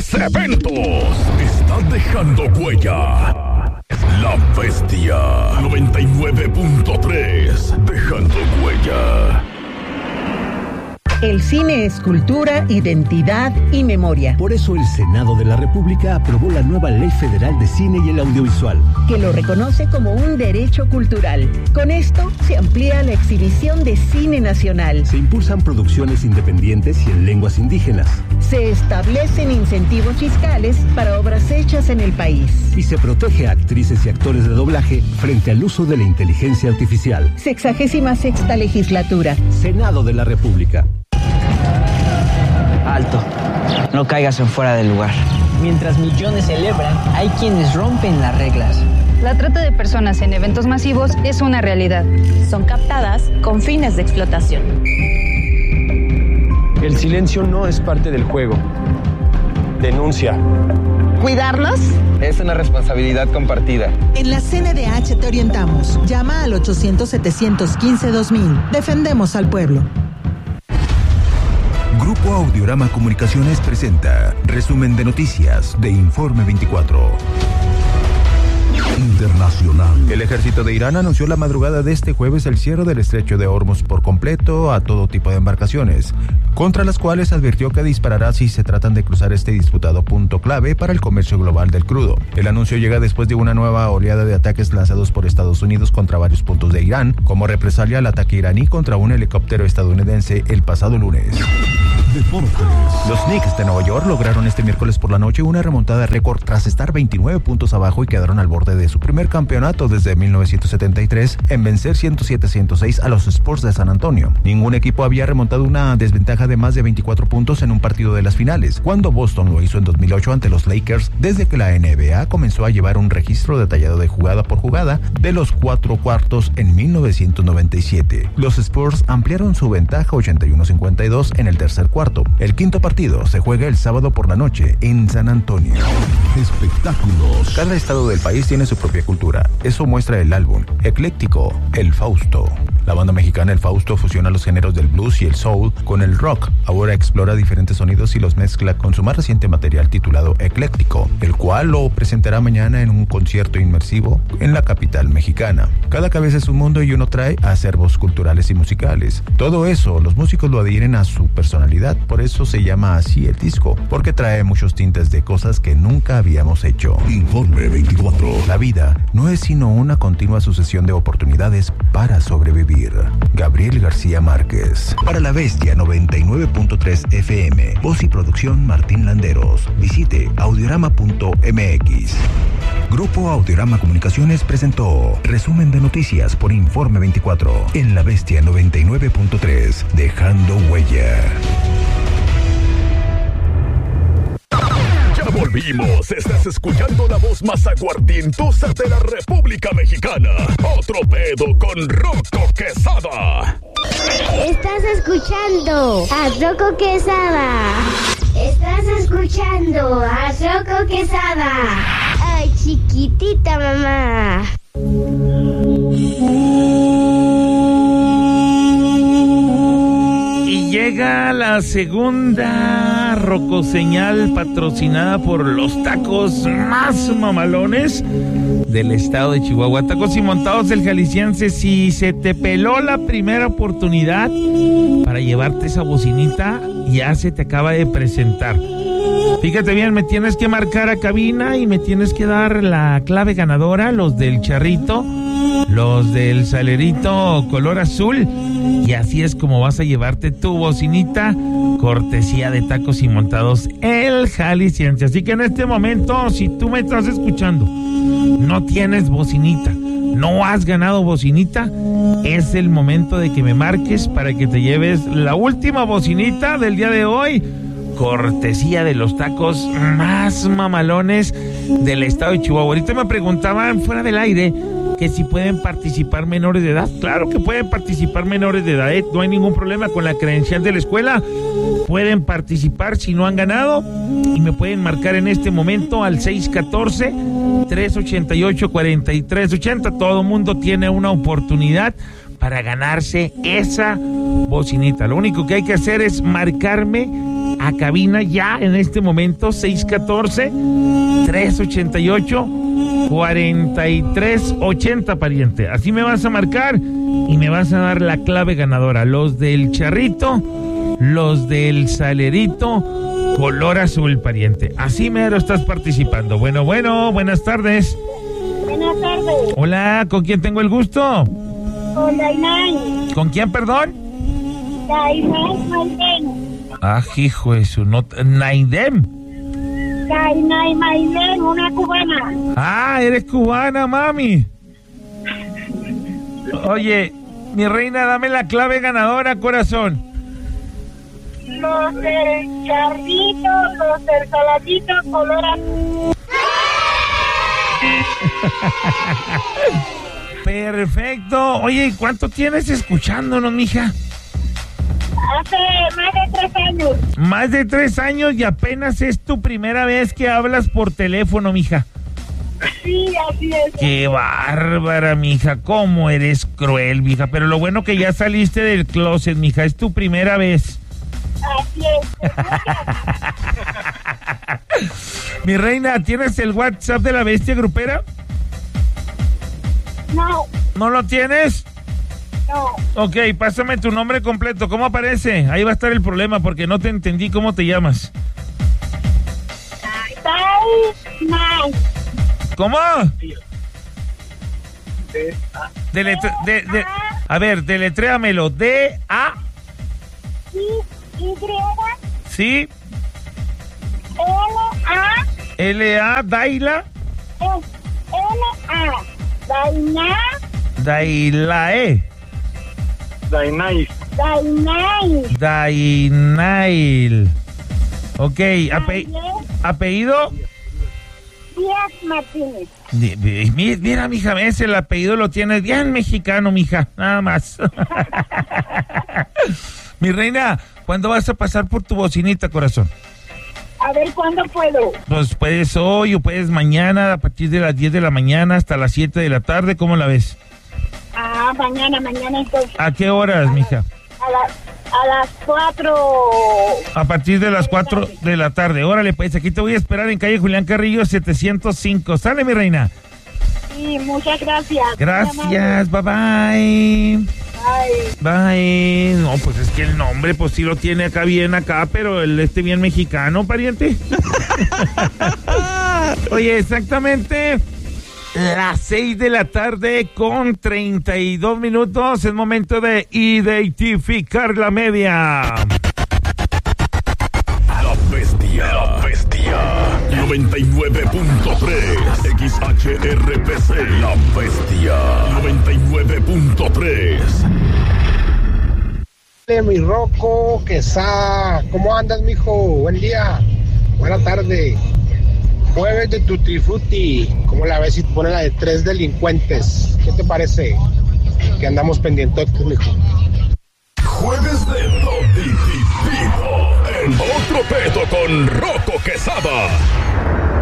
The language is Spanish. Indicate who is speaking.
Speaker 1: Los eventos están dejando huella. La Bestia 99.3, dejando huella.
Speaker 2: El cine es cultura, identidad y memoria.
Speaker 3: Por eso el Senado de la República aprobó la nueva Ley Federal de Cine y el Audiovisual,
Speaker 2: que lo reconoce como un derecho cultural. Con esto se amplía la exhibición de cine nacional.
Speaker 3: Se impulsan producciones independientes y en lenguas indígenas.
Speaker 2: Se establecen incentivos fiscales para obras hechas en el país.
Speaker 3: Y se protege a actrices y actores de doblaje frente al uso de la inteligencia artificial.
Speaker 2: 66ª legislatura.
Speaker 3: Senado de la República.
Speaker 4: Alto, no caigas en fuera del lugar.
Speaker 5: Mientras millones celebran, hay quienes rompen las reglas.
Speaker 6: La trata de personas en eventos masivos es una realidad.
Speaker 7: Son captadas con fines de explotación.
Speaker 8: El silencio no es parte del juego. Denuncia.
Speaker 9: ¿Cuidarlos?
Speaker 10: Es una responsabilidad compartida.
Speaker 11: En la CNDH te orientamos. Llama al 800-715-2000. Defendemos al pueblo.
Speaker 12: Grupo Audiorama Comunicaciones presenta resumen de noticias de Informe 24.
Speaker 1: Internacional.
Speaker 12: El ejército de Irán anunció la madrugada de este jueves el cierre del estrecho de Hormuz por completo a todo tipo de embarcaciones, contra las cuales advirtió que disparará si se tratan de cruzar este disputado punto clave para el comercio global del crudo. El anuncio llega después de una nueva oleada de ataques lanzados por Estados Unidos contra varios puntos de Irán, como represalia al ataque iraní contra un helicóptero estadounidense el pasado lunes.
Speaker 1: Deportes.
Speaker 12: Los Knicks de Nueva York lograron este miércoles por la noche una remontada récord tras estar 29 puntos abajo y quedaron al borde de su primer campeonato desde 1973 en vencer 107-106 a los Spurs de San Antonio. Ningún equipo había remontado una desventaja de más de 24 puntos en un partido de las finales, cuando Boston lo hizo en 2008 ante los Lakers, desde que la NBA comenzó a llevar un registro detallado de jugada por jugada de los 4 cuartos en 1997. Los Spurs ampliaron su ventaja 81-52 en el tercer cuarto. El quinto partido se juega el sábado por la noche en San Antonio.
Speaker 1: Espectáculos.
Speaker 12: Cada estado del país tiene su propia cultura. Eso muestra el álbum ecléctico El Fausto. La banda mexicana El Fausto fusiona los géneros del blues y el soul con el rock. Ahora explora diferentes sonidos y los mezcla con su más reciente material titulado Ecléctico, el cual lo presentará mañana en un concierto inmersivo en la capital mexicana. Cada cabeza es un mundo y uno trae acervos culturales y musicales. Todo eso los músicos lo adhieren a su personalidad, por eso se llama así el disco, porque trae muchos tintes de cosas que nunca habíamos hecho.
Speaker 1: Informe 24.
Speaker 12: La vida no es sino una continua sucesión de oportunidades para sobrevivir. Gabriel García Márquez. Para La Bestia 99.3 FM. Voz y producción Martín Landeros. Visite audiorama.mx. Grupo Audiorama Comunicaciones presentó resumen de noticias por Informe 24 en La Bestia 99.3, dejando huella.
Speaker 1: Ya volvimos. Estás escuchando la voz más aguardientosa de la República Mexicana. Otro pedo con Rocco Quesada.
Speaker 13: Estás escuchando a Rocco Quesada. Estás escuchando a Rocco Quesada. Ay, chiquitita mamá.
Speaker 14: Y llega la segunda rocoseñal patrocinada por los tacos más mamalones del estado de Chihuahua. Tacos y Montados del Jalisciense. Si se te peló la primera oportunidad para llevarte esa bocinita, ya se te acaba de presentar. Fíjate bien, me tienes que marcar a cabina y me tienes que dar la clave ganadora, los del charrito, los del salerito color azul, y así es como vas a llevarte tu bocinita, cortesía de Tacos y Montados el Jalisciense. Así que en este momento, si tú me estás escuchando, no tienes bocinita, no has ganado bocinita, es el momento de que me marques para que te lleves la última bocinita del día de hoy, cortesía de los tacos más mamalones del estado de Chihuahua. Ahorita me preguntaban fuera del aire que si pueden participar menores de edad. Claro que pueden participar menores de edad, no hay ningún problema con la credencial de la escuela. Pueden participar si no han ganado y me pueden marcar en este momento al 614-388-4380. Todo mundo tiene una oportunidad para ganarse esa bocinita. Lo único que hay que hacer es marcarme a cabina ya en este momento, 614-388-4380, pariente. Así me vas a marcar y me vas a dar la clave ganadora. Los del charrito, los del salerito, color azul, pariente. Así mero estás participando. Bueno, buenas tardes.
Speaker 13: Buenas tardes.
Speaker 14: Hola, ¿con quién tengo el gusto?
Speaker 13: Con Dainay.
Speaker 14: ¿Con quién, perdón?
Speaker 13: Dainay Maiden.
Speaker 14: Ah, hijo de su Naidem.
Speaker 13: Dainay Maiden, una cubana.
Speaker 14: Ah, eres cubana, mami. Oye, mi reina, dame la clave ganadora, corazón.
Speaker 13: Los del charrito, los del saladito, color azul.
Speaker 14: Perfecto. Oye, ¿cuánto tienes escuchándonos, mija?
Speaker 13: Hace más de 3 años.
Speaker 14: Más de 3 años y apenas es tu primera vez que hablas por teléfono, mija.
Speaker 13: Sí, así es.
Speaker 14: Qué bárbara, mija. Cómo eres cruel, mija. Pero lo bueno que ya saliste del closet, mija. Es tu primera vez.
Speaker 13: Así es.
Speaker 14: Mi reina, ¿tienes el WhatsApp de la Bestia Grupera?
Speaker 13: No.
Speaker 14: ¿No lo tienes?
Speaker 13: No.
Speaker 14: Ok, pásame tu nombre completo. ¿Cómo aparece? Ahí va a estar el problema porque no te entendí cómo te llamas.
Speaker 13: Dainay.
Speaker 14: ¿Cómo? A ver, deletréamelo. D-A.
Speaker 13: Y.
Speaker 14: Sí.
Speaker 13: L-A.
Speaker 14: L-A. Daila.
Speaker 13: L-A. Dainay.
Speaker 14: Dailae. Dainail. Ok, apellido.
Speaker 13: Díaz Martínez.
Speaker 14: Mira, mija, ese el apellido lo tienes bien mexicano, mija, nada más. Mi reina, ¿cuándo vas a pasar por tu bocinita, corazón?
Speaker 13: A ver, ¿cuándo puedo?
Speaker 14: Pues puedes hoy o puedes mañana, a partir de las 10 de la mañana hasta las 7 de la tarde, ¿cómo la ves?
Speaker 13: Ah, mañana entonces.
Speaker 14: ¿A qué horas, mija?
Speaker 13: A las 4.
Speaker 14: A partir de las 4 de la tarde. Órale, pues, aquí te voy a esperar en calle Julián Carrillo 705. ¿Sale, mi reina?
Speaker 13: Sí, muchas gracias.
Speaker 14: Gracias, bye bye. Bye. No, pues es que el nombre, pues sí lo tiene acá bien pero el bien mexicano, pariente. Oye, exactamente las 6 de la tarde con 32 minutos. Es momento de identificar la media.
Speaker 1: La bestia. 99.3 XHRPC. La bestia. 99.3.
Speaker 15: Mi Rocco Quesada, ¿cómo andas, mijo? Buen día, buena tarde. Jueves de Tutti Frutti, ¿cómo la ves si te pone la de 3 delincuentes? ¿Qué te parece? Que andamos pendientes, mijo.
Speaker 1: Jueves de Tutti Frutti, en otro pedo con Rocco Quesada.